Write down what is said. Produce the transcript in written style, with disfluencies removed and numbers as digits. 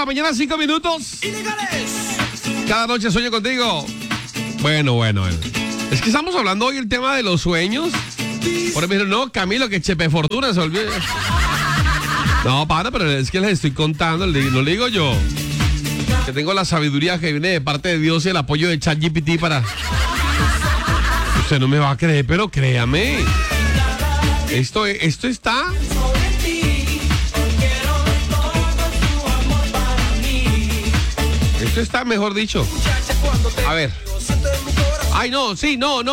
la mañana, 5 minutos. Cada noche sueño contigo. Bueno. Es que estamos hablando hoy el tema de los sueños. Por ejemplo, no, Camilo, que Chepe Fortuna se olvide. No, pero es que les estoy contando, lo digo yo. Que tengo la sabiduría que viene de parte de Dios y el apoyo de ChatGPT para... Usted no me va a creer, pero créame. Esto está... Esto está, mejor dicho. A ver. Ay, no, sí, no.